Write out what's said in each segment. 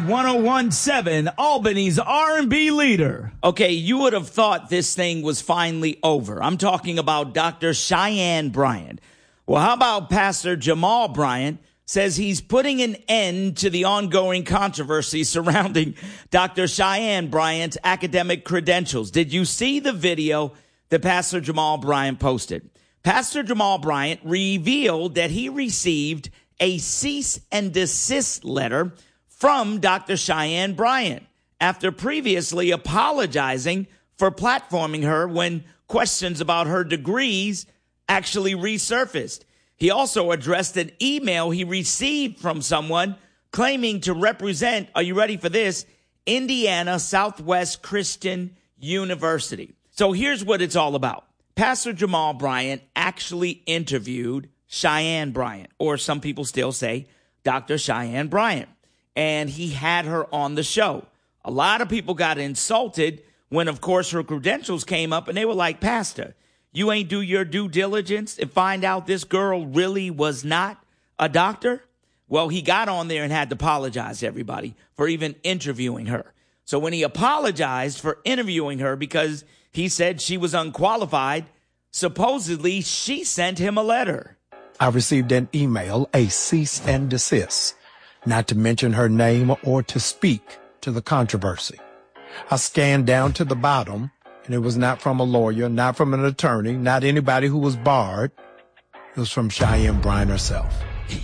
1017, Albany's R&B leader. Okay, you would have thought this thing was finally over. I'm talking about Dr. Cheyenne Bryant. Well, how about Pastor Jamal Bryant says he's putting an end to the ongoing controversy surrounding Dr. Cheyenne Bryant's academic credentials. Did you see the video that Pastor Jamal Bryant posted? Pastor Jamal Bryant revealed that he received a cease and desist letter from Dr. Cheyenne Bryant after previously apologizing for platforming her when questions about her degrees actually resurfaced. He also addressed an email he received from someone claiming to represent, are you ready for this, Indiana Southwest Christian University. So here's what it's all about. Pastor Jamal Bryant actually interviewed Cheyenne Bryant, or some people still say Dr. Cheyenne Bryant, and he had her on the show. A lot of people got insulted when, of course, her credentials came up, and they were like, Pastor, you ain't do your due diligence and find out this girl really was not a doctor? Well, he got on there and had to apologize to everybody for even interviewing her. So when he apologized for interviewing her because he said she was unqualified, supposedly she sent him a letter. I received an email, a cease and desist, not to mention her name or to speak to the controversy. I scanned down to the bottom, and it was not from a lawyer, not from an attorney, not anybody who was barred. It was from Cheyenne Bryant herself.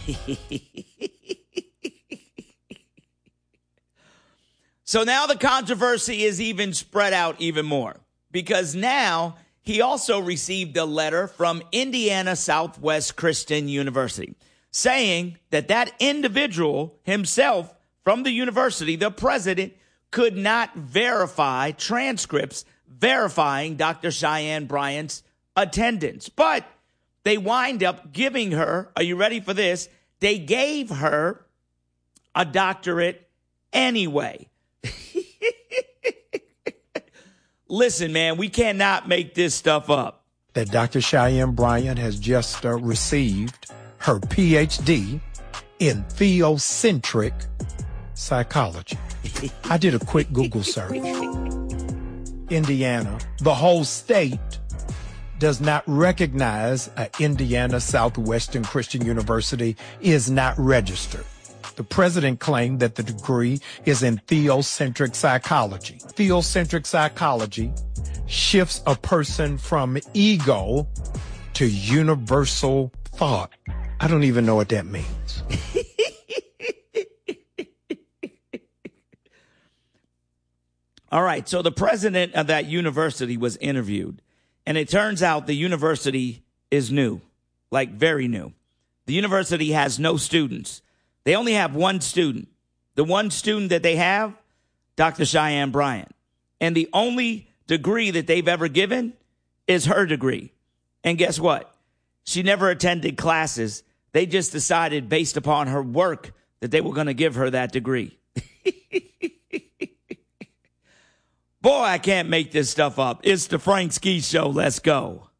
So now the controversy is even spread out even more, because now he also received a letter from Indiana Southwest Christian University saying that that individual himself from the university, the president, could not verify transcripts verifying Dr. Cheyenne Bryant's attendance. But they wind up giving her, are you ready for this? They gave her a doctorate anyway. Listen, man, we cannot make this stuff up. That Dr. Cheyenne Bryant has just received her PhD in theocentric psychology. I did a quick Google search. Indiana, the whole state, does not recognize Indiana Southwestern Christian University is not registered. The president claimed that the degree is in theocentric psychology. Theocentric psychology shifts a person from ego to universal thought. I don't even know what that means. All right, so the president of that university was interviewed, and it turns out the university is new, like very new. The university has no students. They only have one student. The one student that they have, Dr. Cheyenne Bryant. And the only degree that they've ever given is her degree. And guess what? She never attended classes. They just decided based upon her work that they were going to give her that degree. Boy, I can't make this stuff up. It's the Frank Ski Show. Let's go.